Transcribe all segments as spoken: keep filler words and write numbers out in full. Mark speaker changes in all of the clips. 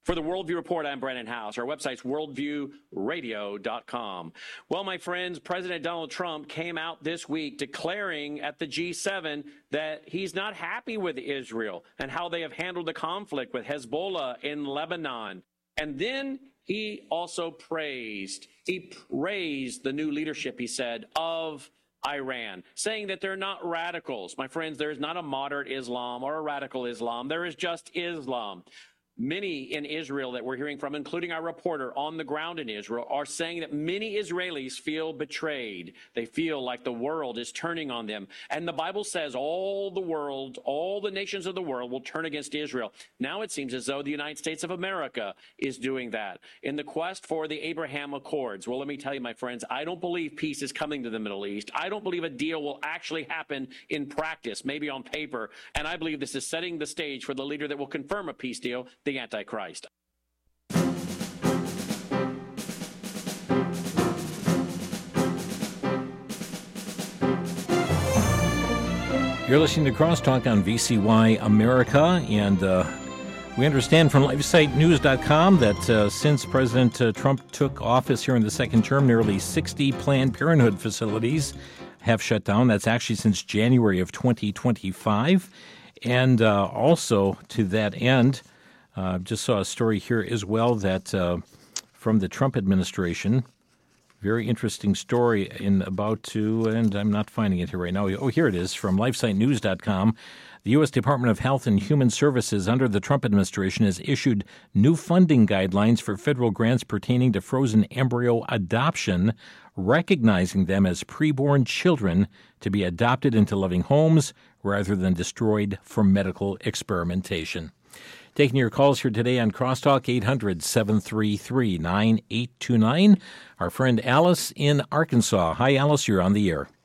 Speaker 1: For the Worldview Report, I'm Brandon House. Our website's worldview radio dot com. Well, my friends, President Donald Trump came out this week declaring at the G seven that he's not happy with Israel and how they have handled the conflict with Hezbollah in Lebanon. And then he also praised, he praised the new leadership, he said, of Iran, saying that they're not radicals. My friends, there is not a moderate Islam or a radical Islam. There is just Islam. Many in Israel that we're hearing from, including our reporter on the ground in Israel, are saying that many Israelis feel betrayed. They feel like the world is turning on them. And the Bible says all the world, all the nations of the world will turn against Israel. Now it seems as though the United States of America is doing that in the quest for the Abraham Accords. Well, let me tell you, my friends, I don't believe peace is coming to the Middle East. I don't believe a deal will actually happen in practice, maybe on paper. And I believe this is setting the stage for the leader that will confirm a peace deal, the Antichrist.
Speaker 2: You're listening to Crosstalk on V C Y America, and uh, we understand from LifeSite News dot com that uh, since President uh, Trump took office here in the second term, nearly sixty Planned Parenthood facilities have shut down. That's actually since January of twenty twenty-five. And uh, also to that end, I uh, just saw a story here as well that uh, from the Trump administration, very interesting story in about to, and I'm not finding it here right now. Oh, here it is from LifeSite News dot com. The U S Department of Health and Human Services under the Trump administration has issued new funding guidelines for federal grants pertaining to frozen embryo adoption, recognizing them as preborn children to be adopted into loving homes rather than destroyed for medical experimentation. Taking your calls here today on Crosstalk, eight hundred, seven three three, nine eight two nine. Our friend Alice in Arkansas. Hi, Alice, you're on the air.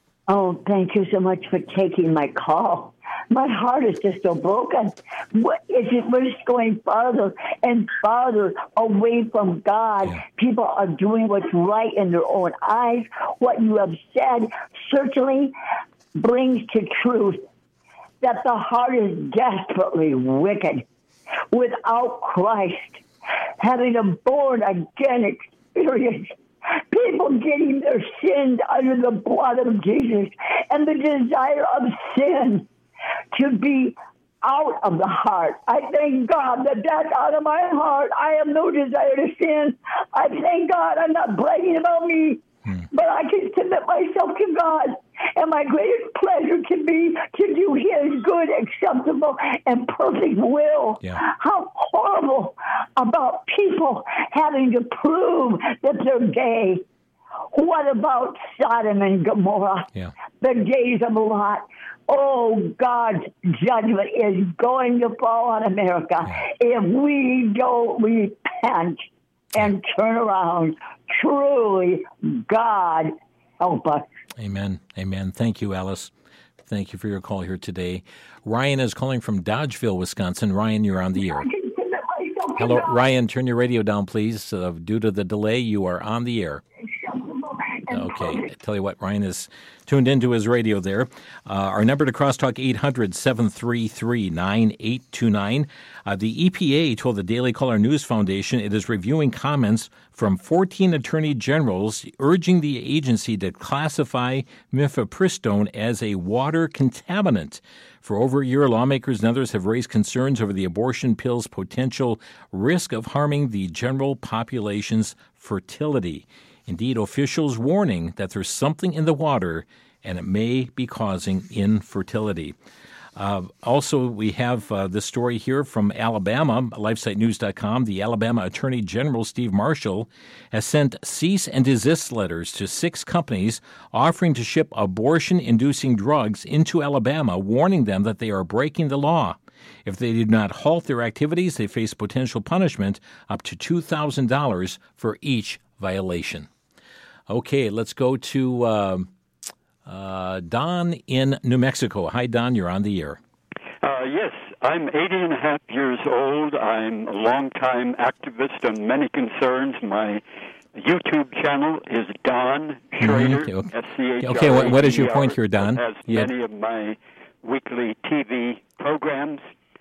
Speaker 3: Oh, thank you so much for taking my call. My heart is just so broken. What is it? We're just going farther and farther away from God. Yeah. People are doing what's right in their own eyes. What you have said certainly brings to truth that the heart is desperately wicked. Without Christ, having a born-again experience, people getting their sins under the blood of Jesus, and the desire of sin to be out of the heart. I thank God that that's out of my heart. I have no desire to sin. I thank God I'm not bragging about me, hmm. but I can submit myself to God. And my greatest pleasure can be to do His good, acceptable, and perfect will. Yeah. How horrible about people having to prove that they're gay. What about Sodom and Gomorrah? Yeah. The days of Lot. Oh, God's judgment is going to fall on America yeah. if we don't repent and turn around. Truly, God help us.
Speaker 2: Amen. Amen. Thank you, Alice. Thank you for your call here today. Ryan is calling from Dodgeville, Wisconsin. Ryan, you're on the air. Hello, Ryan. Turn your radio down, please. Uh, due to the delay, you are on the air. Okay. I tell you what, Ryan is tuned into his radio there. Uh, our number to Crosstalk, eight hundred, seven three three, nine eight two nine. Uh, the E P A told the Daily Caller News Foundation it is reviewing comments from fourteen attorney generals urging the agency to classify mifepristone as a water contaminant. For over a year, lawmakers and others have raised concerns over the abortion pill's potential risk of harming the general population's fertility. Indeed, officials warning that there's something in the water and it may be causing infertility. Uh, also, we have uh, this story here from Alabama, LifeSite News dot com. The Alabama Attorney General, Steve Marshall, has sent cease and desist letters to six companies offering to ship abortion-inducing drugs into Alabama, warning them that they are breaking the law. If they do not halt their activities, they face potential punishment up to two thousand dollars for each violation. Okay, let's go to uh, uh, Don in New Mexico. Hi, Don. You're on the air.
Speaker 4: Uh, yes, I'm eighty and a half years old. I'm a longtime activist on many concerns. My YouTube channel is Don Schrader,
Speaker 2: mm-hmm. okay.
Speaker 4: S C H R A D E R.
Speaker 2: Okay, what, what is your point here, Don?
Speaker 4: It has
Speaker 2: yeah.
Speaker 4: many of my weekly T V programs.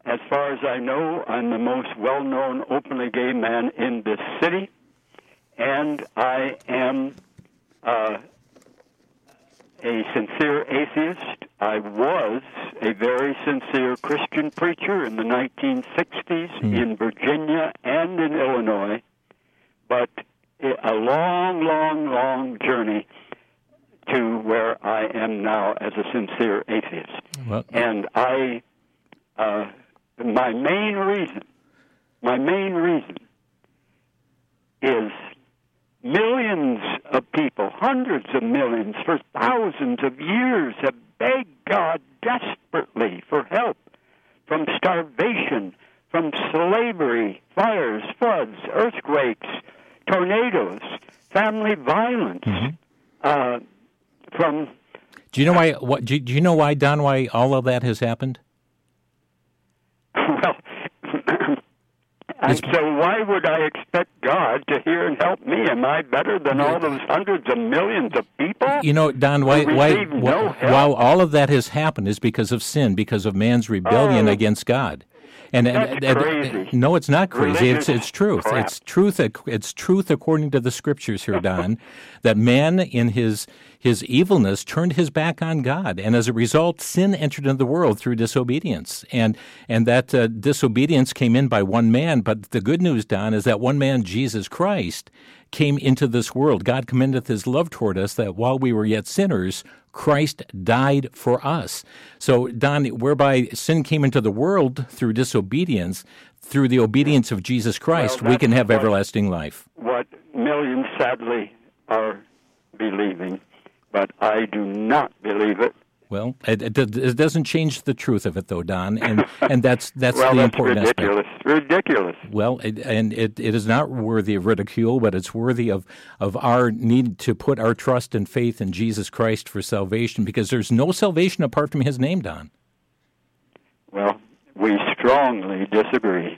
Speaker 4: as far as I know, I'm the most well-known openly gay man in this city, and I am uh, a sincere atheist. I was a very sincere Christian preacher in the nineteen sixties mm. in Virginia and in Illinois, but a long, long, long journey to where I am now as a sincere atheist. What? And I, uh, my main reason, my main reason is millions of people, hundreds of millions, for thousands of years have begged God desperately for help from starvation, from slavery, fires, floods, earthquakes, tornadoes, family violence, mm-hmm. uh, from...
Speaker 2: Do you know why, what, do you know why, Don, why all of that has happened?
Speaker 4: Well, and so why would I expect God to hear and help me? Am I better than all those hundreds of millions of people?
Speaker 2: You know, Don, why, why, no why while all of that has happened is because of sin, because of man's rebellion oh. against God. And, and,
Speaker 4: That's
Speaker 2: and,
Speaker 4: crazy.
Speaker 2: No, it's not crazy.
Speaker 4: Religious
Speaker 2: it's it's truth.
Speaker 4: crap.
Speaker 2: It's truth. It's truth according to the Scriptures here, Don. That man in his his evilness turned his back on God, and as a result, sin entered into the world through disobedience. And and that uh, disobedience came in by one man. But the good news, Don, is that one man, Jesus Christ, came into this world. God commendeth His love toward us, that while we were yet sinners, Christ died for us. So, Don, whereby sin came into the world through disobedience, through the obedience of Jesus Christ, well, we can have what, everlasting life.
Speaker 4: What millions sadly are believing, but I do not believe it.
Speaker 2: Well, it, it, it doesn't change the truth of it, though, Don, and and that's that's
Speaker 4: well,
Speaker 2: the
Speaker 4: that's
Speaker 2: important
Speaker 4: ridiculous.
Speaker 2: aspect.
Speaker 4: Ridiculous.
Speaker 2: Well, it, and it, it is not worthy of ridicule, but it's worthy of, of our need to put our trust and faith in Jesus Christ for salvation, because there's no salvation apart from His name, Don.
Speaker 4: Well, we strongly disagree.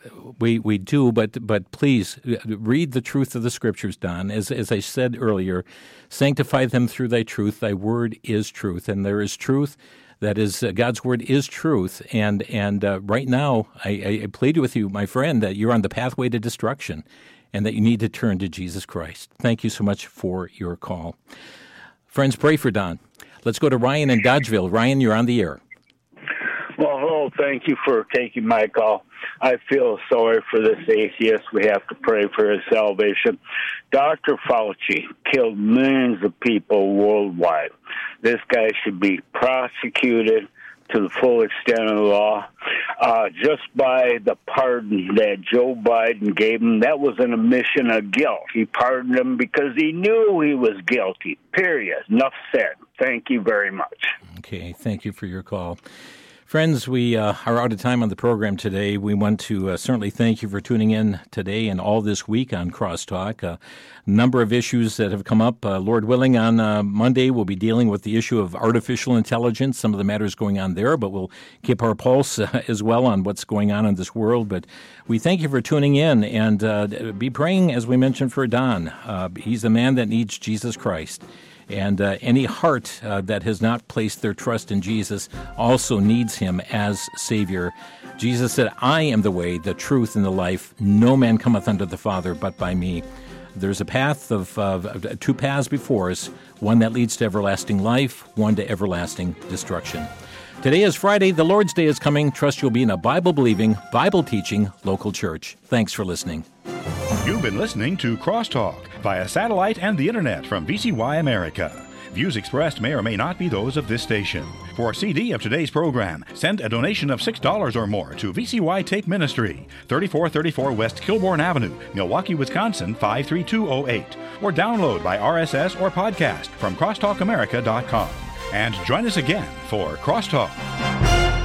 Speaker 2: We we do, but but please read the truth of the Scriptures, Don. As as I said earlier, sanctify them through Thy truth. Thy word is truth, and there is truth. That is, uh, God's word is truth. And and uh, right now, I, I plead with you, my friend, that you're on the pathway to destruction, and that you need to turn to Jesus Christ. Thank you so much for your call, friends. Pray for Don. Let's go to Ryan in Dodgeville. Ryan, you're on the air.
Speaker 5: Well, hello. Thank you for taking my call. I feel sorry for this atheist. We have to pray for his salvation. Doctor Fauci killed millions of people worldwide. This guy should be prosecuted to the full extent of the law. Uh, just by the pardon that Joe Biden gave him, that was an admission of guilt. He pardoned him because he knew he was guilty, period. Enough said. Thank you very much.
Speaker 2: Okay, thank you for your call. Friends, we uh, are out of time on the program today. We want to uh, certainly thank you for tuning in today and all this week on Crosstalk. A uh, number of issues that have come up. Uh, Lord willing, on uh, Monday, we'll be dealing with the issue of artificial intelligence, some of the matters going on there, but we'll keep our pulse uh, as well on what's going on in this world. But we thank you for tuning in, and uh, be praying, as we mentioned, for Don. Uh, he's the man that needs Jesus Christ. And uh, any heart uh, that has not placed their trust in Jesus also needs Him as Savior. Jesus said, I am the way, the truth, and the life. No man cometh unto the Father but by me. There's a path of uh, two paths before us, one that leads to everlasting life, one to everlasting destruction. Today is Friday. The Lord's Day is coming. Trust you'll be in a Bible-believing, Bible-teaching local church. Thanks for listening.
Speaker 6: You've been listening to Crosstalk via satellite and the Internet from V C Y America. Views expressed may or may not be those of this station. For a C D of today's program, send a donation of six dollars or more to V C Y Tape Ministry, thirty-four thirty-four West Kilbourne Avenue, Milwaukee, Wisconsin, five three two oh eight. Or download by R S S or podcast from crosstalk america dot com. And join us again for Crosstalk.